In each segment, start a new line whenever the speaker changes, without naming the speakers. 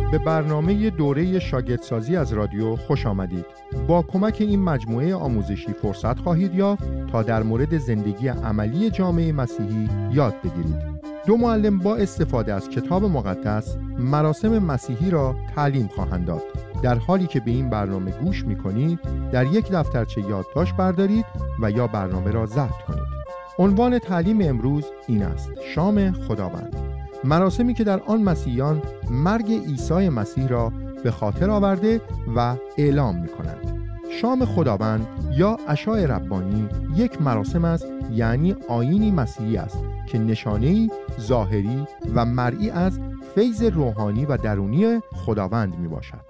به برنامه دوره شاگردسازی از رادیو خوش آمدید. با کمک این مجموعه آموزشی فرصت خواهید یافت تا در مورد زندگی عملی جامعه مسیحی یاد بگیرید. دو معلم با استفاده از کتاب مقدس مراسم مسیحی را تعلیم خواهند داد. در حالی که به این برنامه گوش می‌کنید، در یک دفترچه یادداشت بردارید و یا برنامه را ضبط کنید. عنوان تعلیم امروز این است: شام خداوند. مراسمی که در آن مسیحیان مرگ عیسی مسیح را به خاطر آورده و اعلام می‌کنند. شام خداوند یا عشای ربانی یک مراسم است، یعنی آیینی مسیحی است که نشانه‌ای ظاهری و مرئی از فیض روحانی و درونی خداوند میباشد.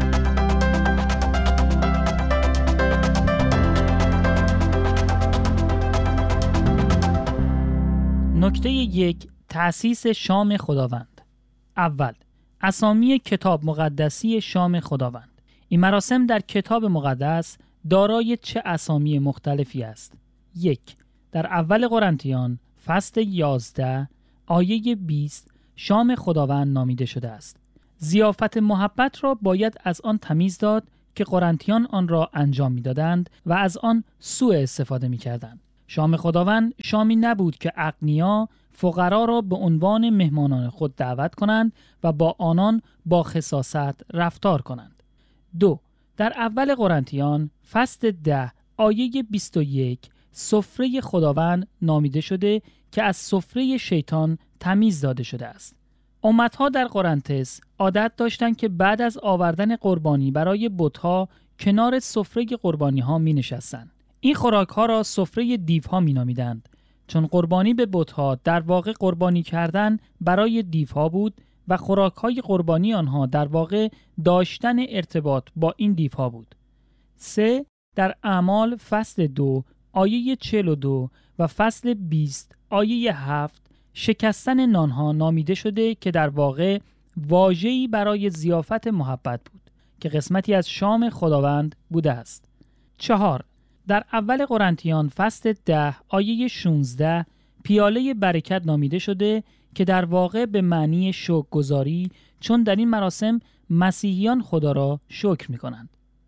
نکته 1: تأسیس شام خداوند. اول، اسامی کتاب مقدسی شام خداوند. این مراسم در کتاب مقدس دارای چه اسامی مختلفی است؟ 1. در اول قرنتیان فصل 11 آیه 20 شام خداوند نامیده شده است. ضیافت محبت را باید از آن تمیز داد که قرنتیان آن را انجام می‌دادند و از آن سوء استفاده می‌کردند. شام خداوند شامی نبود که اغنیا فقرا را به عنوان مهمانان خود دعوت کنند و با آنان با خساست رفتار کنند. 2. در اول قرنتیان فصل 10 آیه 21 سفره خداوند نامیده شده که از سفره شیطان تمیز داده شده است. امتها در قرنتس عادت داشتند که بعد از آوردن قربانی برای بت‌ها کنار سفره قربانی‌ها می‌نشستند. این خوراک‌ها را سفره دیوها می‌نامیدند، چون قربانی به بت‌ها در واقع قربانی کردن برای دیوها بود و خوراک‌های قربانی آنها در واقع داشتن ارتباط با این دیوها بود. 3. در اعمال فصل 2 آیه 42 و فصل 20 آیه 7 شکستن نانها نامیده شده که در واقع واژه‌ای برای ضیافت محبت بود که قسمتی از شام خداوند بوده است. 4. در اول قرنتیان فصل 10 آیه 16 پیاله برکت نامیده شده که در واقع به معنی شکرگزاری، چون در این مراسم مسیحیان خدا را شکر می‌کنند.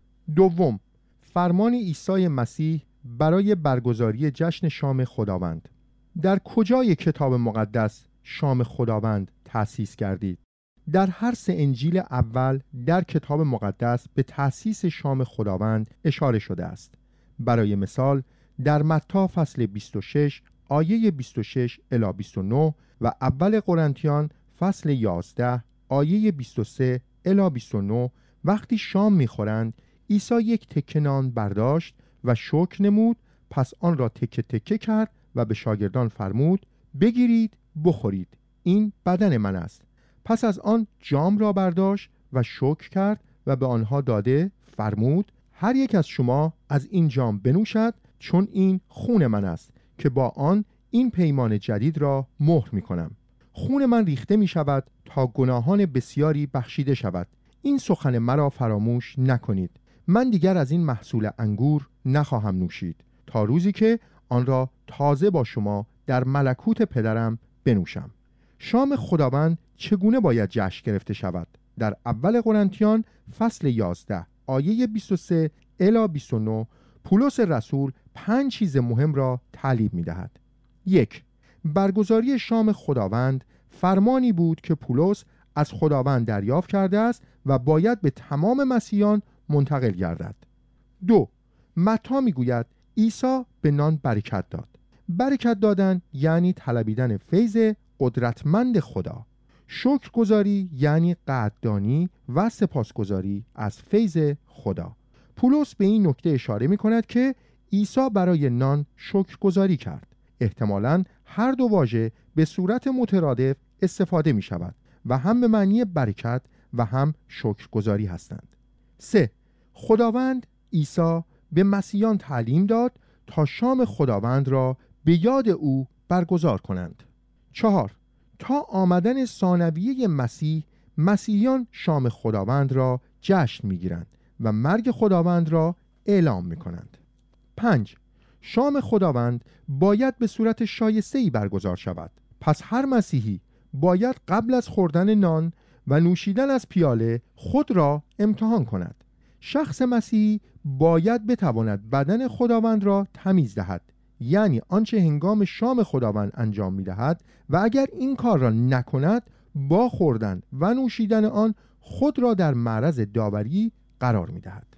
2. فرمان عیسی مسیح برای برگزاری جشن شام خداوند. در کجای کتاب مقدس شام خداوند تأسیس گردید؟ در هر سه انجیل اول در کتاب مقدس به تأسیس شام خداوند اشاره شده است. برای مثال در متی فصل 26 آیه 26 الی 29 و اول قرنتیان فصل 11 آیه 23 الی 29 وقتی شام می‌خورند، عیسی یک تکه نان برداشت و شکر نمود، پس آن را تکه تکه کرد و به شاگردان فرمود: بگیرید بخورید، این بدن من است. پس از آن جام را برداشت و شکر کرد و به آنها داده فرمود: هر یک از شما از این جام بنوشد، چون این خون من است که با آن این پیمان جدید را مهر می کنم. خون من ریخته می شود تا گناهان بسیاری بخشیده شود. این سخن مرا فراموش نکنید. من دیگر از این محصول انگور نخواهم نوشید تا روزی که آن را تازه با شما در ملکوت پدرم بنوشم. شام خداوند چگونه باید جشن گرفته شود؟ در اول قرنتیان فصل 11 آیه 23 الی 29 پولس رسول 5 چیز مهم را تعلیم می دهد. 1. برگزاری شام خداوند فرمانی بود که پولس از خداوند دریافت کرده است و باید به تمام مسیحیان منتقل گردد. 2. متی می گوید عیسی به نان برکت داد. برکت دادن یعنی طلبیدن فیض قدرتمند خدا. شکرگزاری یعنی قدردانی و سپاسگزاری از فیض خدا. پولس به این نکته اشاره می کند که عیسی برای نان شکرگزاری کرد. احتمالاً هر دو واژه به صورت مترادف استفاده می شود و هم به معنی برکت و هم شکرگزاری هستند. 3. خداوند عیسی به مسیحیان تعلیم داد تا شام خداوند را به یاد او برگزار کنند. 4. تا آمدن ثانویه مسیح، مسیحیان شام خداوند را جشن می‌گیرند و مرگ خداوند را اعلام می‌کنند. 5. شام خداوند باید به صورت شایسته‌ای برگزار شود. پس هر مسیحی باید قبل از خوردن نان و نوشیدن از پیاله خود را امتحان کند. شخص مسیحی باید بتواند بدن خداوند را تمیز دهد، یعنی آنچه هنگام شام خداوند انجام می‌دهد، و اگر این کار را نکند با خوردن و نوشیدن آن خود را در معرض داوری قرار می‌دهد.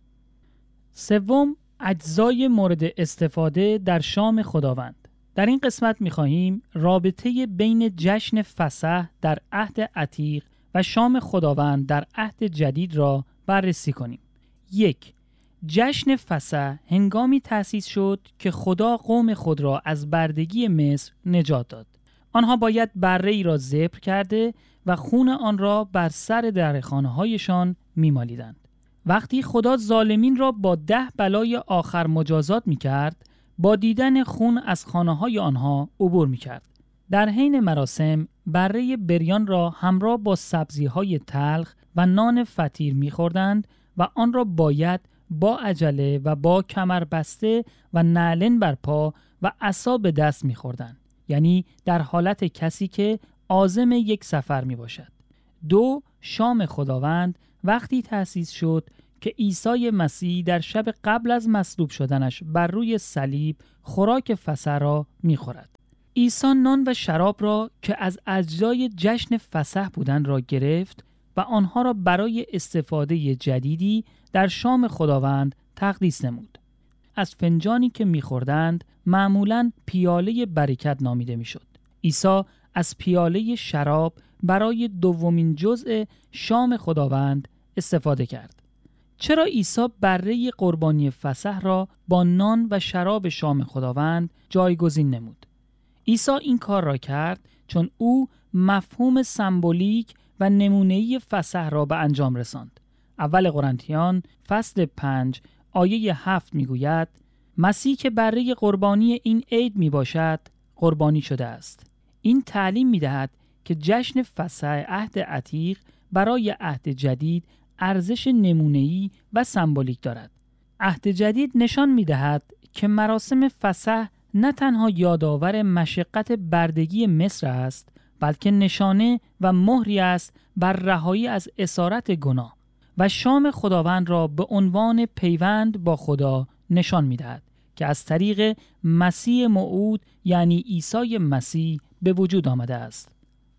سوم، اجزای مورد استفاده در شام خداوند. در این قسمت می‌خواهیم رابطه بین جشن فسح در عهد عتیق و شام خداوند در عهد جدید را بررسی کنیم. 1. جشن فسح هنگامی تأسیس شد که خدا قوم خود را از بردگی مصر نجات داد. آنها باید بره‌ای را ذبح کرده و خون آن را بر سر درخانه‌هایشان می‌مالیدند. وقتی خدا ظالمین را با 10 بلای آخر مجازات می‌کرد، با دیدن خون از خانه‌های آنها عبور می‌کرد. در حین مراسم بره بریان را همراه با سبزی‌های تلخ و نان فطیر می‌خوردند و آن را باید با عجله و با کمر بسته و نعلین بر پا و عصا به دست می‌خوردند، یعنی در حالت کسی که عازم یک سفر میباشد. 2. شام خداوند وقتی تأسیس شد که عیسی مسیح در شب قبل از مصلوب شدنش بر روی صلیب خوراک فسح را میخورد. عیسی نان و شراب را که از اجزای جشن فسح بودند را گرفت و آنها را برای استفاده جدیدی در شام خداوند تقدیس نمود. از فنجانی که میخوردند معمولاً پیاله برکت نامیده میشد. عیسی از پیاله شراب برای دومین جزء شام خداوند استفاده کرد. چرا عیسی بره قربانی فسح را با نان و شراب شام خداوند جایگزین نمود؟ عیسی این کار را کرد چون او مفهوم سمبولیک و نمونه‌ای فسح را به انجام رساند. اول قرنتیان فصل 5 آیه 7 میگوید مسیح که بره قربانی این عید می باشد قربانی شده است. این تعلیم می دهد که جشن فسح عهد عتیق برای عهد جدید ارزش نمونه‌ای و سمبولیک دارد. عهد جدید نشان می دهد که مراسم فسح نه تنها یادآور مشقت بردگی مصر است، بلکه نشانه و مهری است بر رهایی از اسارت گناه و شام خداوند را به عنوان پیوند با خدا نشان می دهد که از طریق مسیح موعود یعنی عیسی مسیح به وجود آمده است.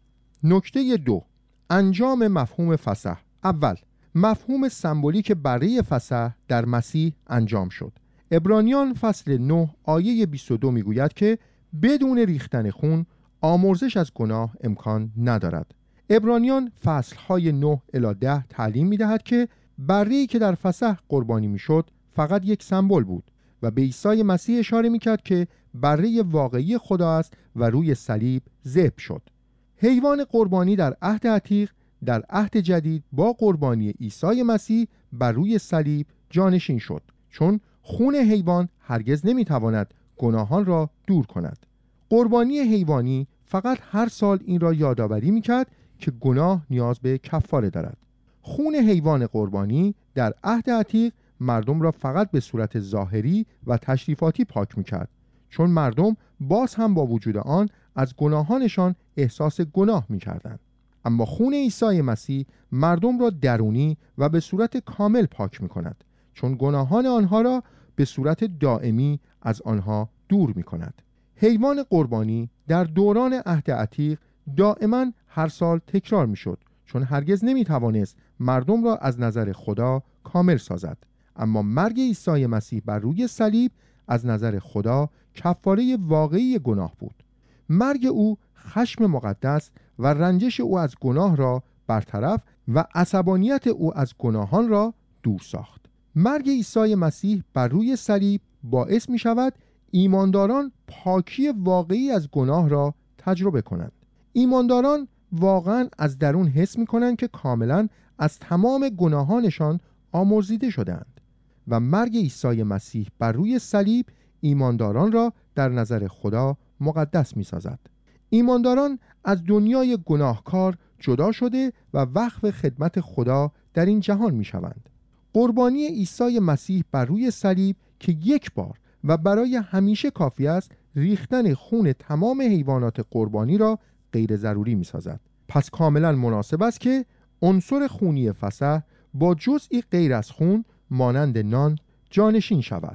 نکته 2. انجام مفهوم فسح. اول، مفهوم سمبولیک بره فسح در مسیح انجام شد. عبرانیان فصل 9 آیه 22 میگوید که بدون ریختن خون آمرزش از گناه امکان ندارد. عبرانیان فصل‌های 9 الی 10 تعلیم می‌دهد که بره‌ای که در فسح قربانی می‌شد فقط یک سمبل بود و به عیسی مسیح اشاره می‌کرد که بره واقعی خدا است و روی صلیب ذبح شد. حیوان قربانی در عهد عتیق در عهد جدید با قربانی عیسی مسیح بر روی صلیب جانشین شد، چون خون حیوان هرگز نمی‌تواند گناهان را دور کند. قربانی حیوانی فقط هر سال این را یادآوری می‌کرد که گناه نیاز به کفاره دارد. خون حیوان قربانی در عهد عتیق مردم را فقط به صورت ظاهری و تشریفاتی پاک می‌کرد، چون مردم باز هم با وجود آن از گناهانشان احساس گناه می‌کردند. اما خون عیسی مسیح مردم را درونی و به صورت کامل پاک می‌کند، چون گناهان آنها را به صورت دائمی از آنها دور می‌کند. حیوان قربانی در دوران عهد عتیق دائما هر سال تکرار می‌شد، چون هرگز نمی‌توانست مردم را از نظر خدا کامل سازد. اما مرگ عیسی مسیح بر روی صلیب از نظر خدا کفاره واقعی گناه بود. مرگ او خشم مقدس و رنجش او از گناه را برطرف و عصبانیت او از گناهان را دور ساخت. مرگ عیسی مسیح بر روی صلیب باعث می شود ایمانداران پاکی واقعی از گناه را تجربه کنند. ایمانداران واقعا از درون حس می کنند که کاملا از تمام گناهانشان آمرزیده شدند و مرگ عیسی مسیح بر روی صلیب ایمانداران را در نظر خدا مقدس می سازد. ایمانداران از دنیای گناهکار جدا شده و وقف خدمت خدا در این جهان می شوند. قربانی عیسی مسیح بر روی صلیب که یک بار و برای همیشه کافی است ریختن خون تمام حیوانات قربانی را غیر ضروری می سازد. پس کاملا مناسب است که عنصر خونی فسح با جزئی غیر از خون مانند نان جانشین شود.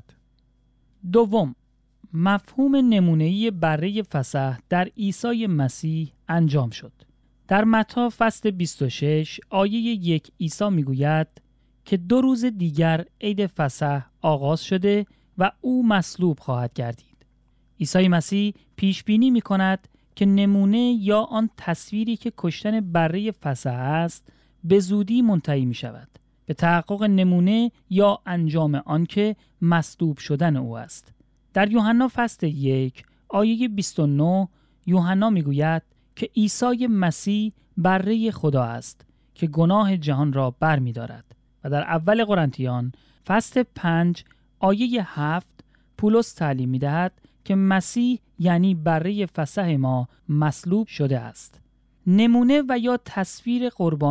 دوم، مفهوم نمونه‌ای بره فسح در عیسی مسیح انجام شد. در متی فصل 26 آیه 1 عیسی میگوید که 2 روز دیگر عید فسح آغاز شده و او مصلوب خواهد گردید. عیسی مسیح پیش بینی می‌کند که نمونه یا آن تصویری که کشتن بره فسح است به زودی منتهی می‌شود به تحقق نمونه یا انجام آن که مصلوب شدن او است. در یوحنا فصل 1 آیه 29 یوحنا میگوید که عیسی مسیح بره خدا است که گناه جهان را بر می دارد. و در اول قرنتیان فصل 5 آیه 7 پولس تعلیم می دهد که مسیح یعنی بره فسح ما مصلوب شده است. نمونه و یا تصویر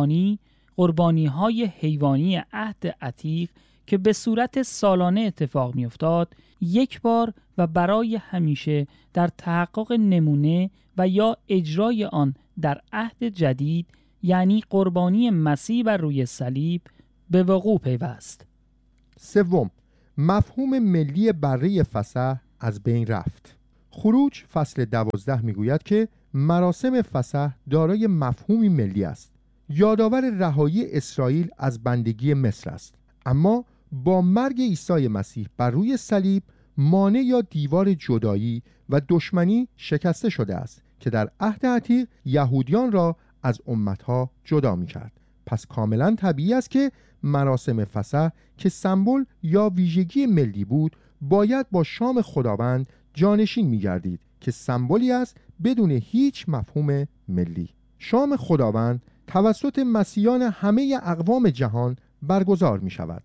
قربانی های حیوانی عهد عتیق که به صورت سالانه اتفاق می افتاد، یک بار و برای همیشه در تحقق نمونه و یا اجرای آن در عهد جدید یعنی قربانی مسیح بر روی صلیب به وقوع پیوست.
سوم، مفهوم ملی بره فسح از بین رفت. خروج فصل 12 میگوید که مراسم فسح دارای مفهومی ملی است. یادآور رهایی اسرائیل از بندگی مصر است. اما با مرگ عیسی مسیح بر روی صلیب مانع یا دیوار جدایی و دشمنی شکسته شده است که در عهد عتیق یهودیان را از امتها جدا می کرد. پس کاملا طبیعی است که مراسم فسح که سمبل یا ویژگی ملی بود باید با شام خداوند جانشین می گردید که سمبولی است بدون هیچ مفهوم ملی. شام خداوند توسط مسیحیان همه اقوام جهان برگزار می شود.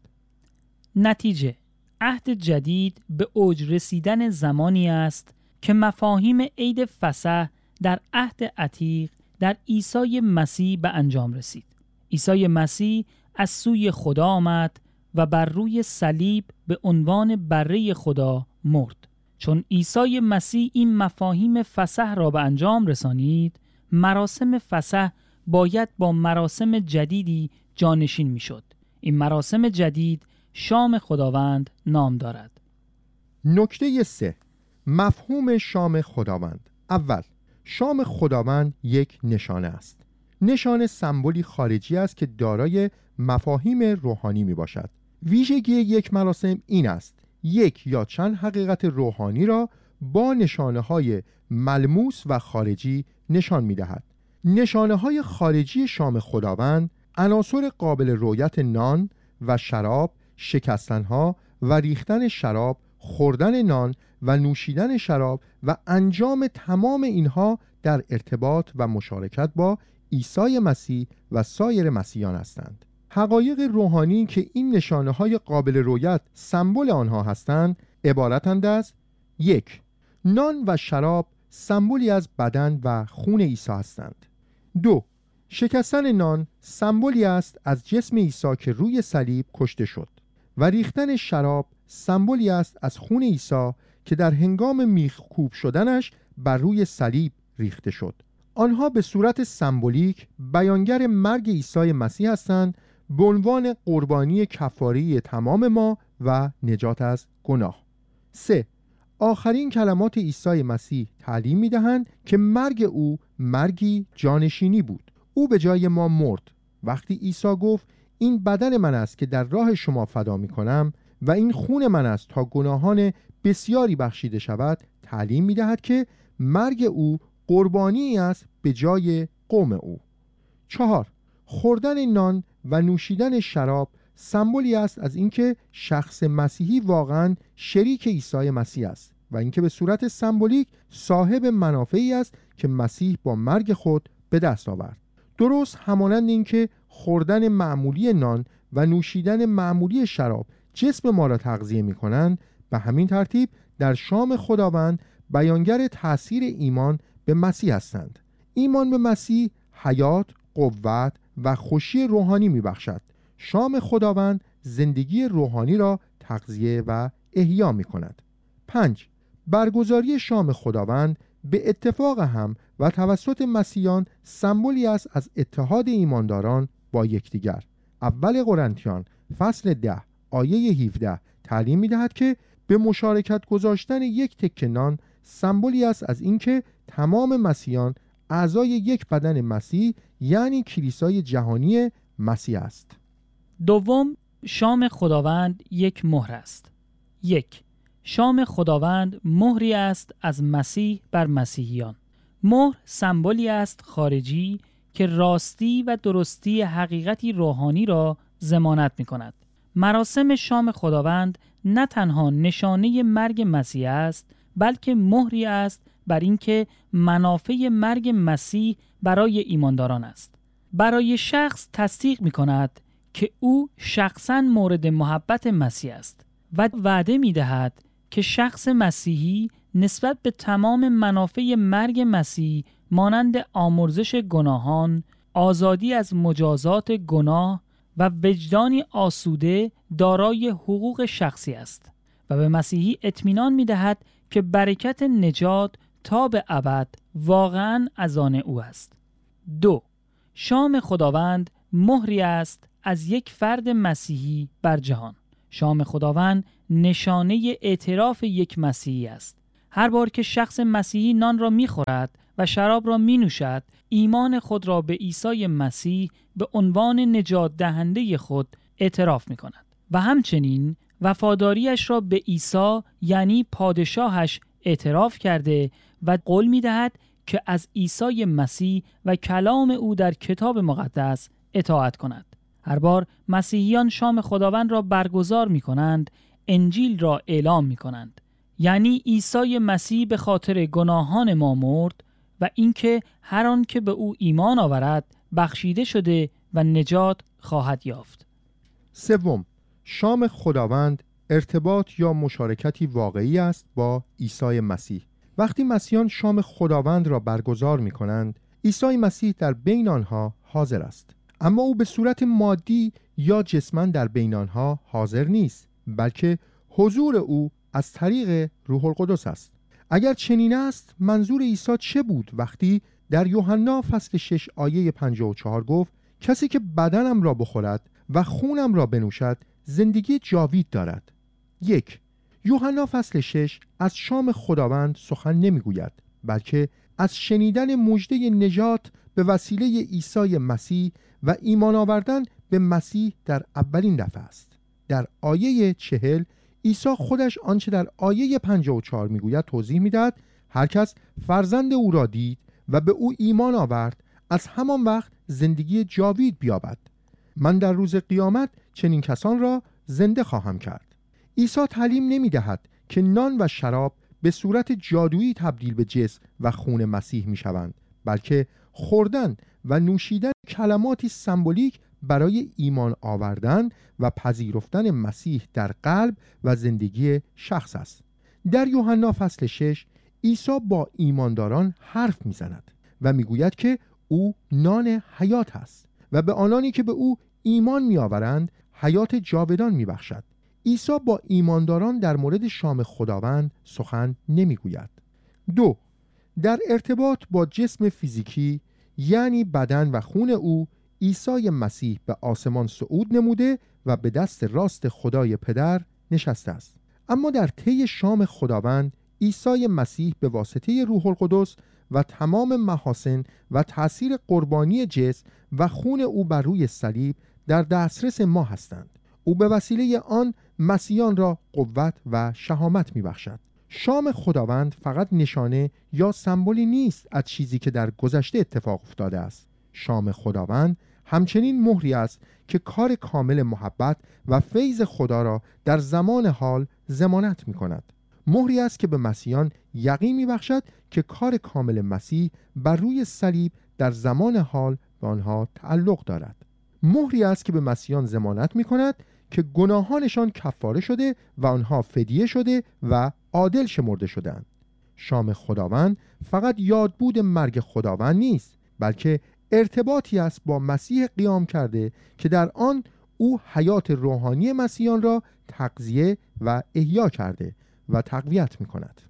نتیجه، عهد جدید به اوج رسیدن زمانی است که مفاهیم عید فسح در عهد عتیق در عیسی مسیح به انجام رسید. عیسی مسیح از سوی خدا آمد و بر روی صلیب به عنوان بره خدا مرد. چون عیسی مسیح این مفاهیم فسح را به انجام رسانید، مراسم فسح باید با مراسم جدیدی جانشین میشد. این مراسم جدید شام خداوند نام دارد.
نکته 3، مفهوم شام خداوند. اول، شام خداوند یک نشانه است. نشانه سمبولی خارجی است که دارای مفاهیم روحانی می باشد. ویژگی یک مراسم این است: یک یا چند حقیقت روحانی را با نشانه های ملموس و خارجی نشان می دهد. نشانه های خارجی شام خداوند عناصر قابل رؤیت نان و شراب، شکستنها و ریختن شراب، خوردن نان و نوشیدن شراب و انجام تمام اینها در ارتباط و مشارکت با عیسی مسیح و سایر مسیحیان هستند. حقایق روحانی که این نشانه های قابل رؤیت سمبل آنها هستند عبارتند از: 1. نان و شراب سمبولی از بدن و خون عیسی هستند. 2. شکستن نان سمبولی است از جسم عیسی که روی صلیب کشته شد و ریختن شراب سمبولی است از خون عیسی که در هنگام میخکوب شدنش بر روی صلیب ریخته شد. آنها به صورت سمبولیک بیانگر مرگ عیسی مسیح هستند به عنوان قربانی کفاری تمام ما و نجات از گناه. 3. آخرین کلمات عیسی مسیح تعلیم می‌دهند که مرگ او مرگی جانشینی بود. او به جای ما مرد. وقتی عیسی گفت این بدن من است که در راه شما فدا می‌کنم و این خون من است تا گناهان بسیاری بخشیده شود، تعلیم می‌دهد که مرگ او قربانی است به جای قوم او. 4. خوردن نان و نوشیدن شراب سمبولی است از اینکه شخص مسیحی واقعاً شریک عیسی مسیح است و اینکه به صورت سمبولیک صاحب منافعی است که مسیح با مرگ خود به دست آورد. درست همانند اینکه خوردن معمولی نان و نوشیدن معمولی شراب جسم ما را تغذیه می‌کنند، به همین ترتیب در شام خداوند بیانگر تأثیر ایمان به مسیح هستند. ایمان به مسیح حیات، قوت و خوشی روحانی می‌بخشد. شام خداوند زندگی روحانی را تغذیه و احیا می‌کند. 5. برگزاری شام خداوند به اتفاق هم و توسط مسیحیان سمبولی است از اتحاد ایمانداران با یکدیگر. اول قرنتیان فصل 10 آیه 17 تعلیم می‌دهد که به مشارکت گذاشتن یک تکه نان سمبولی است از اینکه تمام مسیحیان اعضای یک بدن مسیح یعنی کلیسای جهانی مسیح است.
دوم، شام خداوند یک مهر است. 1. شام خداوند مهری است از مسیح بر مسیحیان. مهر سمبولی است خارجی که راستی و درستی حقیقتی روحانی را ضمانت می کند. مراسم شام خداوند نه تنها نشانه مرگ مسیح است، بلکه مهری است بر اینکه منافع مرگ مسیح برای ایمانداران است. برای شخص تصدیق می کند که او شخصاً مورد محبت مسیح است و وعده می دهد که شخص مسیحی نسبت به تمام منافع مرگ مسیح مانند آمرزش گناهان، آزادی از مجازات گناه و وجدانی آسوده دارای حقوق شخصی است و به مسیحی اطمینان می دهد که برکت نجات تا به ابد واقعاً از آن او است. 2. شام خداوند مهری است از یک فرد مسیحی بر جهان. شام خداوند نشانه اعتراف یک مسیحی است. هر بار که شخص مسیحی نان را می‌خورد و شراب را می‌نوشد، ایمان خود را به عیسی مسیح به عنوان نجات دهنده خود اعتراف می‌کند و همچنین وفاداریش را به عیسی یعنی پادشاهش اعتراف کرده و قول می‌دهد که از عیسی مسیح و کلام او در کتاب مقدس اطاعت کند. هر بار مسیحیان شام خداوند را برگزار می‌کنند، انجیل را اعلام می‌کنند، یعنی عیسی مسیح به خاطر گناهان ما مرد و اینکه هر آن که به او ایمان آورد بخشیده شده و نجات خواهد یافت.
3. شام خداوند ارتباط یا مشارکتی واقعی است با عیسی مسیح. وقتی مسیحیان شام خداوند را برگزار می‌کنند، عیسی مسیح در بین آنها حاضر است، اما او به صورت مادی یا جسماً در بین آنها حاضر نیست، بلکه حضور او از طریق روح القدس است. اگر چنین است، منظور عیسی چه بود وقتی در یوحنا فصل 6 آیه 54 گفت کسی که بدنم را بخورد و خونم را بنوشد زندگی جاوید دارد؟ 1. یوحنا فصل 6 از شام خداوند سخن نمیگوید، بلکه از شنیدن مژده نجات به وسیله عیسی مسیح و ایمان آوردن به مسیح در اولین دفعه است. در آیه 40 عیسی خودش آنچه در آیه 54 میگوید توضیح میدهد: هر کس فرزند او را دید و به او ایمان آورد از همان وقت زندگی جاوید بیابد. من در روز قیامت چنین کسان را زنده خواهم کرد. عیسی تعلیم نمیدهد که نان و شراب به صورت جادویی تبدیل به جسم و خون مسیح میشوند، بلکه خوردن و نوشیدن کلماتی سمبولیک برای ایمان آوردن و پذیرفتن مسیح در قلب و زندگی شخص است. در یوحنا فصل 6 عیسی با ایمانداران حرف میزند و میگوید که او نان حیات است و به آنانی که به او ایمان میآورند حیات جاودان میبخشد. عیسی با ایمانداران در مورد شام خداوند سخن نمیگوید. 2. در ارتباط با جسم فیزیکی یعنی بدن و خون او، عیسی مسیح به آسمان صعود نموده و به دست راست خدای پدر نشسته است. اما در طی شام خداوند عیسی مسیح به واسطه روح القدس و تمام محاسن و تأثیر قربانی جسم و خون او بر روی صلیب در دسترس ما هستند. او به وسیله آن مسیحیان را قوت و شهامت می‌بخشد. شام خداوند فقط نشانه یا سمبولی نیست از چیزی که در گذشته اتفاق افتاده است. شام خداوند همچنین مهری است که کار کامل محبت و فیض خدا را در زمان حال ضمانت می‌کند. مهری است که به مسیحیان یقین می‌بخشد که کار کامل مسیح بر روی صلیب در زمان حال به آنها تعلق دارد. مهری است که به مسیحیان ضمانت می‌کند که گناهانشان کفاره شده و آنها فدیه شده و عادل شمرده شدند. شام خداوند فقط یادبود مرگ خداوند نیست، بلکه ارتباطی است با مسیح قیام کرده که در آن او حیات روحانی مسیحیان را تغذیه و احیا کرده و تقویت می‌کند.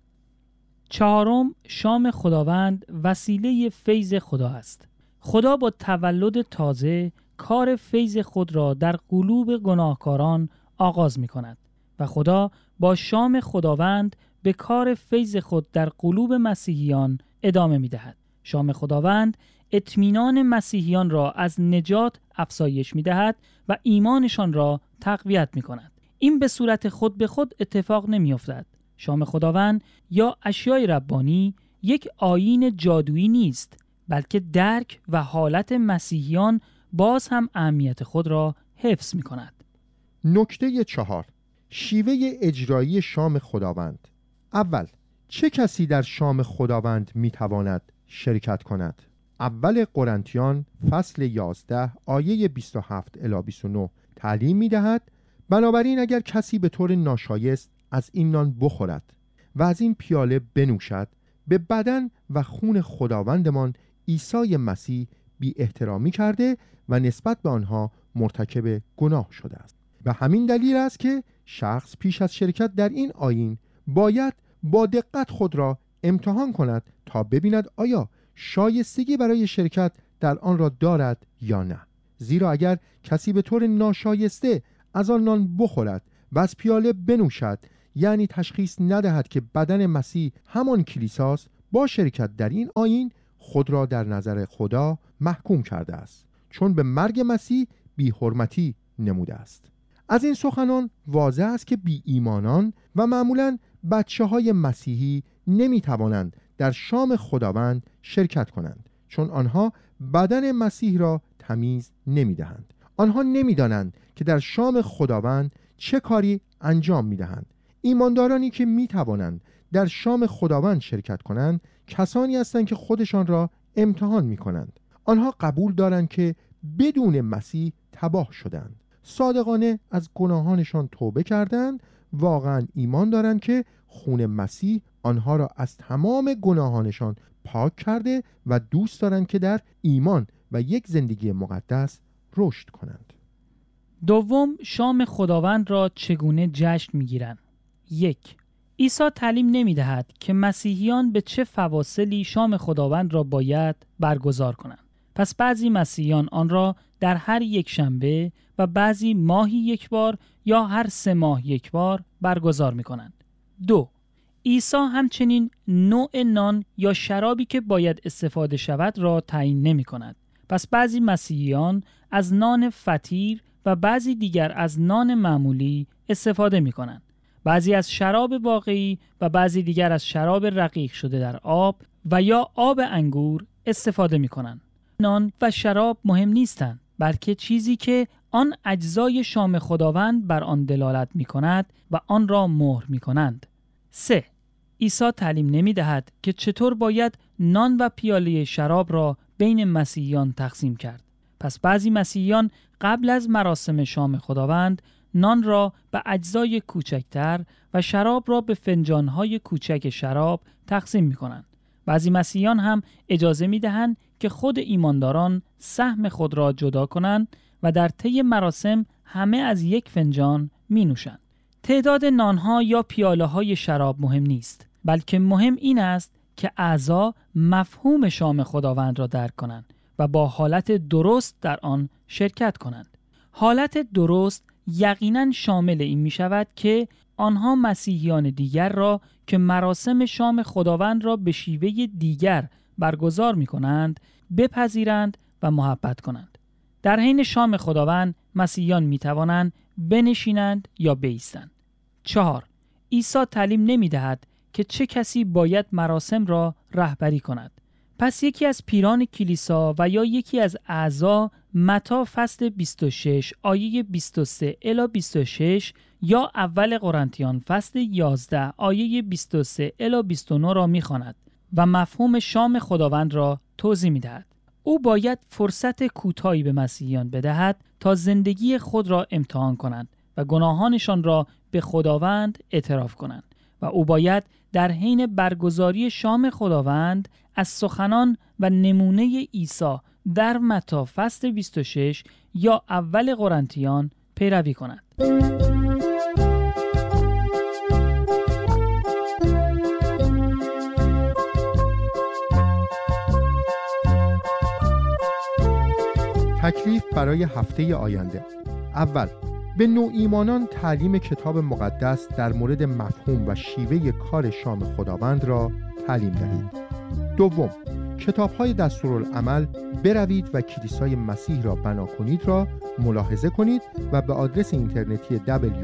4. شام خداوند وسیله فیض خدا است. خدا با تولد تازه کار فیض خود را در قلوب گناهکاران آغاز می کند و خدا با شام خداوند به کار فیض خود در قلوب مسیحیان ادامه می دهد. شام خداوند اطمینان مسیحیان را از نجات افزایش می دهد و ایمانشان را تقویت می کند. این به صورت خود به خود اتفاق نمی افتد. شام خداوند یا اشیای ربانی یک آیین جادویی نیست، بلکه درک و حالت مسیحیان باز هم اهمیت خود را حفظ می کند.
نکته 4. شیوه اجرایی شام خداوند. اول، چه کسی در شام خداوند می تواند شرکت کند؟ اول قرنتیان فصل 11 آیه 27 الی 29 تعلیم می دهد: بنابراین اگر کسی به طور ناشایست از این نان بخورد و از این پیاله بنوشد، به بدن و خون خداوندمان عیسی مسیح بی احترامی کرده و نسبت به آنها مرتکب گناه شده است. به همین دلیل است که شخص پیش از شرکت در این آیین باید با دقت خود را امتحان کند تا ببیند آیا شایستگی برای شرکت در آن را دارد یا نه. زیرا اگر کسی به طور ناشایسته از آن نان بخورد و از پیاله بنوشد، یعنی تشخیص ندهد که بدن مسیح همان کلیساست، با شرکت در این آیین خود را در نظر خدا محکوم کرده است، چون به مرگ مسیح بی حرمتی نموده است. از این سخنان واضح است که بی ایمانان و معمولاً بچه‌های مسیحی نمی‌توانند در شام خداوند شرکت کنند، چون آنها بدن مسیح را تمیز نمی‌دهند. آنها نمی‌دانند که در شام خداوند چه کاری انجام می‌دهند. ایماندارانی که می‌توانند در شام خداوند شرکت کنند کسانی هستند که خودشان را امتحان می‌کنند. آنها قبول دارند که بدون مسیح تباه شدند، صادقانه از گناهانشان توبه کردند، واقعا ایمان دارند که خون مسیح آنها را از تمام گناهانشان پاک کرده و دوست دارند که در ایمان و یک زندگی مقدس رشد کنند.
دوم، شام خداوند را چگونه جشن می‌گیرند؟ 1. عیسی تعلیم نمی‌دهد که مسیحیان به چه فواصلی شام خداوند را باید برگزار کنند. پس بعضی مسیحیان آن را در هر یک شنبه و بعضی ماهی یک بار یا هر 3 ماه یک بار برگزار می‌کنند. 2. عیسی همچنین نوع نان یا شرابی که باید استفاده شود را تعیین نمی‌کند. پس بعضی مسیحیان از نان فطیر و بعضی دیگر از نان معمولی استفاده می‌کنند. بعضی از شراب واقعی و بعضی دیگر از شراب رقیق شده در آب و یا آب انگور استفاده می‌کنند. نان و شراب مهم نیستند، بلکه چیزی که آن اجزای شام خداوند بر آن دلالت می‌کند و آن را مهر می‌کنند. 3. عیسی تعلیم نمی‌دهد که چطور باید نان و پیاله شراب را بین مسیحیان تقسیم کرد. پس بعضی مسیحیان قبل از مراسم شام خداوند نان را به اجزای کوچکتر و شراب را به فنجان‌های کوچک شراب تقسیم می‌کنند. بعضی مسیحیان هم اجازه می‌دهند که خود ایمانداران سهم خود را جدا کنند و در طی مراسم همه از یک فنجان می‌نوشند. تعداد نانها یا پیاله‌های شراب مهم نیست، بلکه مهم این است که اعضا مفهوم شام خداوند را درک کنند و با حالت درست در آن شرکت کنند. حالت درست یقیناً شامل این می شود که آنها مسیحیان دیگر را که مراسم شام خداوند را به شیوه دیگر برگزار می کنند بپذیرند و محبت کنند. در حین شام خداوند مسیحیان می توانند بنشینند یا بایستند. 4. عیسی تعلیم نمی دهد که چه کسی باید مراسم را رهبری کند. پس یکی از پیران کلیسا و یا یکی از اعضا متی فصل 26 آیه 23 الی 26 یا اول قرنتیان فصل 11 آیه 23 الی 29 را می‌خواند و مفهوم شام خداوند را توضیح می‌دهد. او باید فرصت کوتاهی به مسیحیان بدهد تا زندگی خود را امتحان کنند و گناهانشان را به خداوند اعتراف کنند و او باید در حین برگزاری شام خداوند از سخنان و نمونه عیسی در متی فصل 26 یا اول قرنتیان پیروی کند.
تکلیف برای هفته آینده: اول، به نوایمانان تعلیم کتاب مقدس در مورد مفهوم و شیوه کار شام خداوند را تعلیم دهید. دوم، کتاب‌های دستورالعمل بروید و کلیسای مسیح را بنا کنید را ملاحظه کنید و به آدرس اینترنتی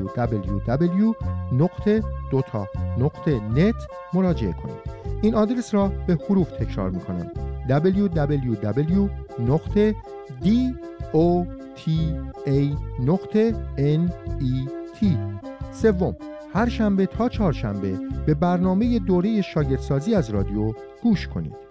www.dota.net مراجعه کنید. این آدرس را به حروف تکرار می‌کنم: www.dota.net. سوم، هر شنبه تا چهارشنبه به برنامه دوره شاگردسازی از رادیو گوش کنید.